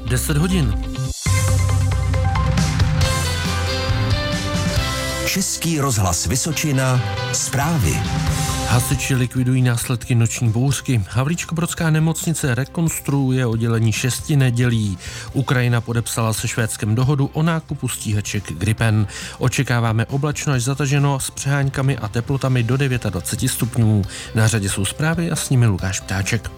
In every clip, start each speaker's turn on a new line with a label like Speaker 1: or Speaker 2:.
Speaker 1: 10 hodin.
Speaker 2: Český rozhlas Vysočina, zprávy.
Speaker 1: Hasiči likvidují následky noční bouřky. Havlíčkobrodská nemocnice rekonstruuje oddělení 6 nedělí. Ukrajina podepsala se Švédskem dohodu o nákupu stíhaček Gripen. Očekáváme oblačno až zataženo s přeháňkami a teplotami do 29 stupňů. Na řadě jsou zprávy a s nimi Lukáš Ptáček.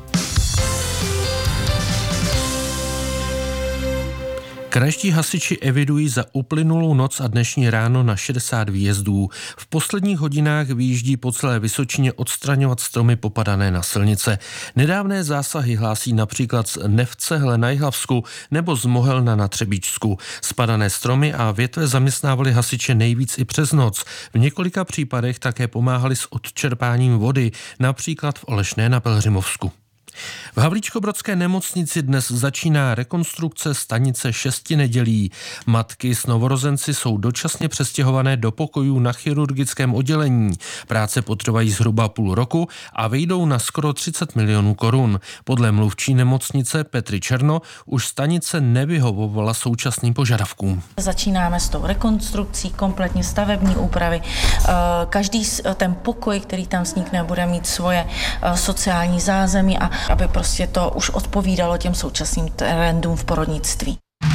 Speaker 1: Krajští hasiči evidují za uplynulou noc a dnešní ráno na 60 výjezdů. V posledních hodinách vyjíždí po celé Vysočině odstraňovat stromy popadané na silnice. Nedávné zásahy hlásí například z Nevcehle na Jihlavsku nebo z Mohelna na Třebíčsku. Spadané stromy a větve zaměstnávali hasiče nejvíc i přes noc. V několika případech také pomáhali s odčerpáním vody, například v Olešné na Pelhřimovsku. V Havlíčkobrodské nemocnici dnes začíná rekonstrukce stanice 6 nedělí. Matky s novorozenci jsou dočasně přestěhované do pokojů na chirurgickém oddělení. Práce potrvají zhruba půl roku a vyjdou na skoro 30 milionů korun. Podle mluvčí nemocnice Petry Černo už stanice nevyhovovala současným požadavkům.
Speaker 3: Začínáme s tou rekonstrukcí, kompletně stavební úpravy. Každý ten pokoj, který tam vznikne, bude mít svoje sociální zázemí a aby prostě to už odpovídalo těm současným trendům v porodnictví.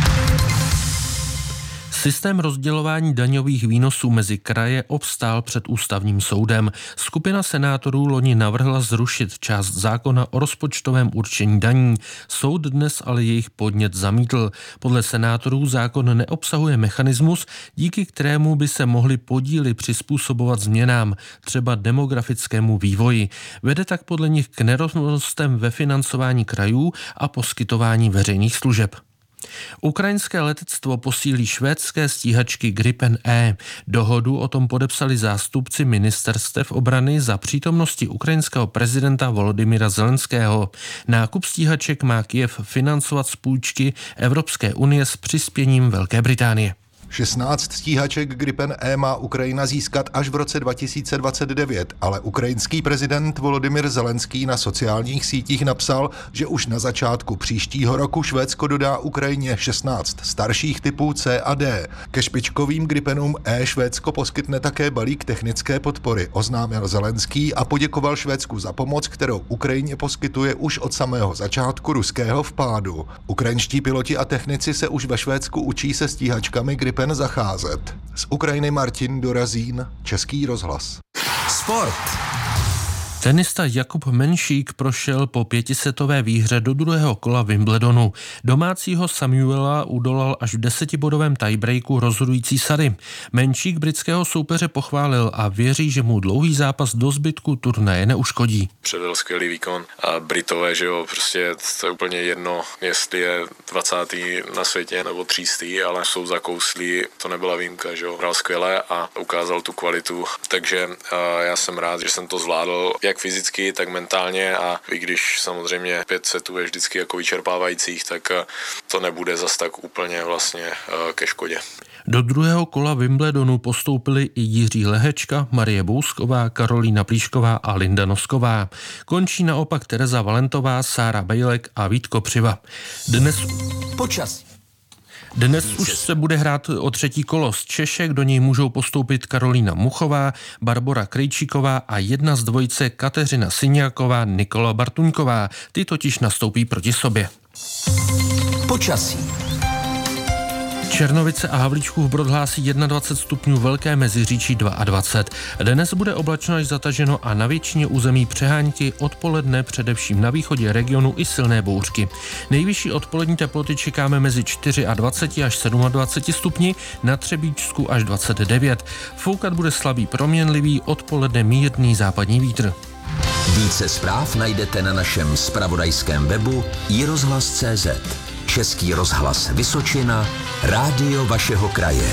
Speaker 1: Systém rozdělování daňových výnosů mezi kraje obstál před ústavním soudem. Skupina senátorů loni navrhla zrušit část zákona o rozpočtovém určení daní. Soud dnes ale jejich podnět zamítl. Podle senátorů zákon neobsahuje mechanismus, díky kterému by se mohly podíly přizpůsobovat změnám, třeba demografickému vývoji. Vede tak podle nich k nerovnostem ve financování krajů a poskytování veřejných služeb. Ukrajinské letectvo posílí švédské stíhačky Gripen E. Dohodu o tom podepsali zástupci ministerstev obrany za přítomnosti ukrajinského prezidenta Volodymyra Zelenského. Nákup stíhaček má Kyjev financovat z půjčky Evropské unie s přispěním Velké Británie.
Speaker 4: 16 stíhaček Gripen E má Ukrajina získat až v roce 2029, ale ukrajinský prezident Volodymyr Zelenský na sociálních sítích napsal, že už na začátku příštího roku Švédsko dodá Ukrajině 16 starších typů C a D. Ke špičkovým Gripenům E Švédsko poskytne také balík technické podpory, oznámil Zelenský a poděkoval Švédsku za pomoc, kterou Ukrajině poskytuje už od samého začátku ruského vpádu. Ukrajinští piloti a technici se už ve Švédsku učí se stíhačkami Gripen zacházet. Z Ukrajiny Martin Dorazín, Český rozhlas.
Speaker 2: Sport.
Speaker 1: Tenista Jakub Menšík prošel po 5setové výhře do druhého kola Wimbledonu. Domácího Samuela udolal až v 10bodovém tiebreaku rozhodující sady. Menšík britského soupeře pochválil a věří, že mu dlouhý zápas do zbytku turnaje neuškodí.
Speaker 5: Předvedl skvělý výkon a Britové, že jo, prostě to je úplně jedno, jestli je 20. na světě nebo 300, ale jsou zakouslí, to nebyla výjimka, že jo, hrál skvěle a ukázal tu kvalitu, takže já jsem rád, že jsem to zvládl, jak fyzicky, tak mentálně a i když samozřejmě 5 setů je vždycky jako vyčerpávajících, tak to nebude zas tak úplně vlastně ke škodě.
Speaker 1: Do druhého kola Wimbledonu postoupili i Jiří Lehečka, Marie Bousková, Karolína Plíšková a Linda Nosková. Končí naopak Tereza Valentová, Sára Bejlek a Vítko Přiva. Dnes už se bude hrát o třetí kolo z Češek, do něj můžou postoupit Karolína Muchová, Barbora Krejčíková a jedna z dvojice Kateřina Syňáková, Nikola Bartuňková. Ty totiž nastoupí proti sobě.
Speaker 2: Počasí.
Speaker 1: Černovice a Havlíčkův Brod hlásí 21 stupňů, Velké Meziříčí 22. Dnes bude oblačno až zataženo a na většině území přehánky, odpoledne především na východě regionu i silné bouřky. Nejvyšší odpolední teploty čekáme mezi 24 až 27 stupni, na Třebíčsku až 29. Foukat bude slabý proměnlivý, odpoledne mírný západní vítr.
Speaker 2: Více zpráv najdete na našem zpravodajském webu iRozhlas.cz. Český rozhlas Vysočina, rádio vašeho kraje.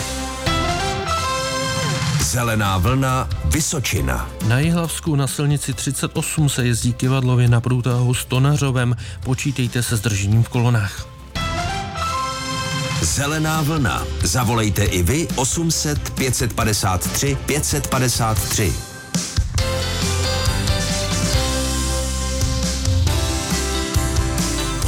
Speaker 2: Zelená vlna Vysočina.
Speaker 1: Na Jihlavsku na silnici 38 se jezdí kyvadlově na průtahu s Tonařovem. Počítejte se zdržením v kolonách.
Speaker 2: Zelená vlna. Zavolejte i vy 800 553 553.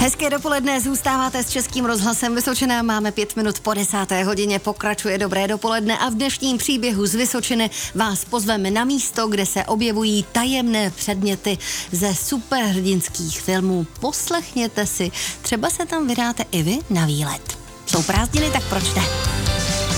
Speaker 6: Hezké dopoledne, zůstáváte s Českým rozhlasem Vysočina, máme 5 minut po 10. hodině, pokračuje dobré dopoledne a v dnešním příběhu z Vysočiny vás pozveme na místo, kde se objevují tajemné předměty ze superhrdinských filmů. Poslechněte si, třeba se tam vydáte i vy na výlet. Jsou prázdniny, tak proč ne?